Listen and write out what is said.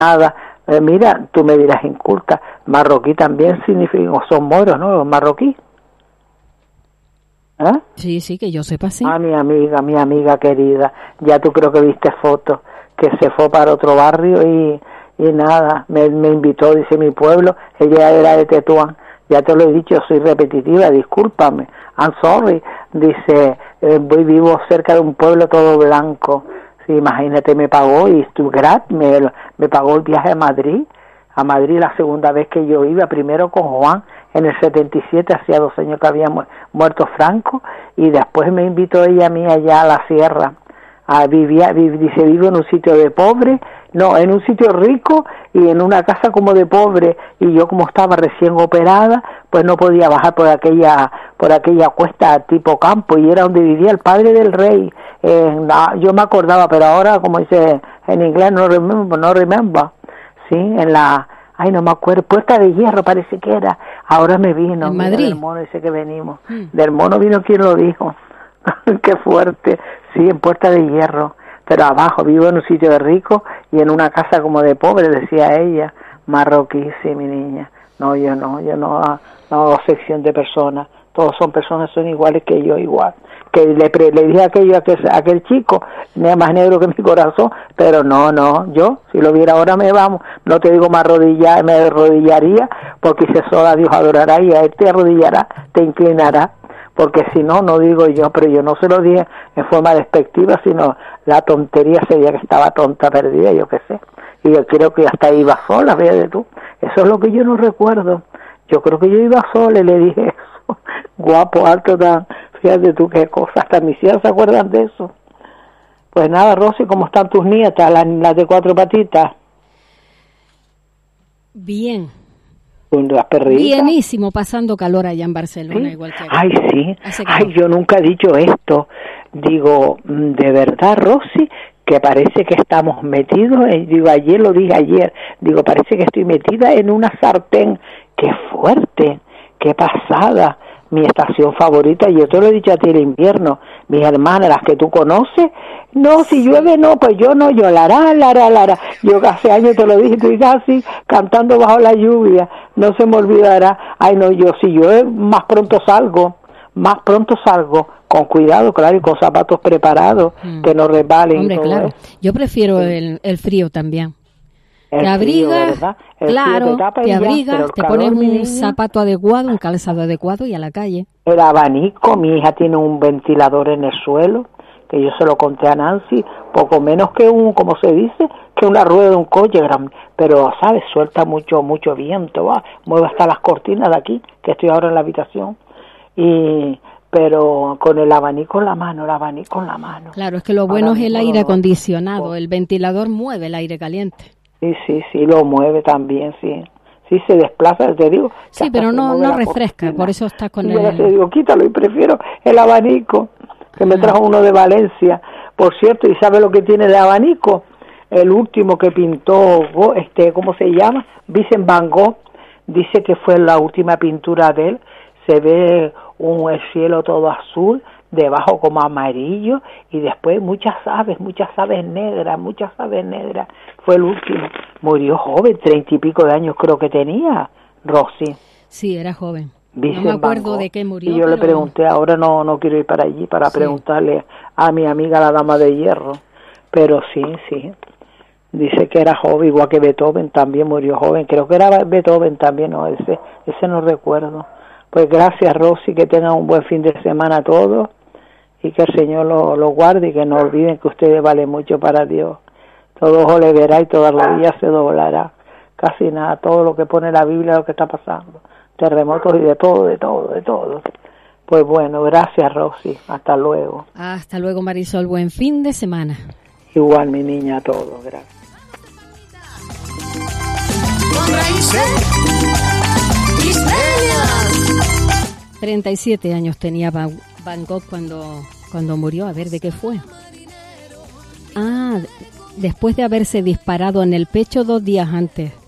nada. Mira, tú me dirás inculta, marroquí también significa, o son moros, ¿no? Marroquí. ¿Eh? Sí, que yo sepa, sí. Mi amiga querida, ya tú creo que viste fotos, que se fue para otro barrio y nada, me invitó, dice mi pueblo, ella era de Tetuán, ya te lo he dicho, soy repetitiva, discúlpame, I'm sorry, dice, vivo cerca de un pueblo todo blanco, sí, imagínate, me pagó y me pagó el viaje a Madrid la segunda vez que yo iba, primero con Juan, en el 77, hacía 2 años que había muerto Franco, y después me invitó ella a mí allá a la sierra, dice, vivo en un sitio de pobre, no, en un sitio rico y en una casa como de pobre, y yo como estaba recién operada, pues no podía bajar por aquella cuesta tipo campo, y era donde vivía el padre del rey, yo me acordaba, pero ahora como dice en inglés, no remember, sí, en la, no me acuerdo, Puerta de Hierro parece que era, ahora me vino, en Madrid, del mono ese que venimos, del mono vino quien lo dijo, qué fuerte, sí, en Puerta de Hierro, pero abajo, vivo en un sitio de rico y en una casa como de pobre, decía ella, marroquí, sí, mi niña, yo no hago sección de personas, todos son personas, son iguales que yo, igual, que le dije aquello a aquel chico, más negro que mi corazón, pero no, yo, si lo viera ahora no te digo me arrodillaría, porque si sola Dios adorará y a él te arrodillará, te inclinará, porque si no digo yo, pero yo no se lo dije en forma despectiva, sino la tontería sería que estaba tonta, perdida, yo qué sé, y yo creo que hasta iba sola, fíjate tú, eso es lo que yo no recuerdo, yo creo que yo iba sola y le dije eso, guapo, alto, tan, fíjate tú qué cosas, hasta mis hijas se acuerdan de eso. Pues nada, Rosy, ¿cómo están tus nietas, las de 4 patitas? Bien. Las perritas. Bienísimo, pasando calor allá en Barcelona, ¿Sí? igual que aquí. Ay, sí. Yo nunca he dicho esto. Digo, de verdad, Rosy, que parece que estamos metidos, lo dije ayer, parece que estoy metida en una sartén. Qué fuerte, qué pasada. Mi estación favorita, yo te lo he dicho a ti, el invierno, mis hermanas, las que tú conoces, no, si llueve no, pues yo no, yo lara, yo hace años te lo dije, estoy casi cantando bajo la lluvia, no se me olvidará, yo si llueve más pronto salgo, con cuidado, claro, y con zapatos preparados, que no resbalen. Hombre, claro, yo prefiero el frío también. Te abrigas, claro, te abrigas, te pones un zapato adecuado, un calzado adecuado y a la calle. El abanico, mi hija tiene un ventilador en el suelo, que yo se lo conté a Nancy, poco menos que como se dice, que una rueda de un coche, pero, ¿sabes? Suelta mucho viento, mueve hasta las cortinas de aquí, que estoy ahora en la habitación, pero con el abanico en la mano. Claro, es que lo bueno es el aire acondicionado, el ventilador mueve el aire caliente. Sí, lo mueve también, sí. Sí, se desplaza, te digo. Sí, pero no refresca, cortina. Por eso estás con el... Te digo, quítalo, y prefiero el abanico, que me trajo uno de Valencia. Por cierto, ¿y sabe lo que tiene de abanico? El último que pintó, ¿cómo se llama? Vincent Van Gogh, dice que fue la última pintura de él. Se ve el cielo todo azul, debajo como amarillo, y después muchas aves negras, fue el último, murió joven, 30 y pico de años creo que tenía, Rosy. Sí, era joven, Vicente no me acuerdo de qué murió. Y yo le pregunté, ahora no quiero ir para allí para preguntarle a mi amiga la dama de hierro, pero sí, dice que era joven, igual que Beethoven también murió joven, creo que era Beethoven también, no, ese no recuerdo. Pues gracias, Rosy, que tengan un buen fin de semana todos, y que el Señor lo guarde, y que no olviden que ustedes valen mucho para Dios. Todo ojo le verá y toda rodilla se doblará. Casi nada, todo lo que pone la Biblia, lo que está pasando. Terremotos y de todo. Pues bueno, gracias, Rosy. Hasta luego. Hasta luego, Marisol. Buen fin de semana. Igual, mi niña, a todos. Gracias. 37 años tenía Van Gogh cuando murió. A ver, ¿de qué fue? Después de haberse disparado en el pecho 2 días antes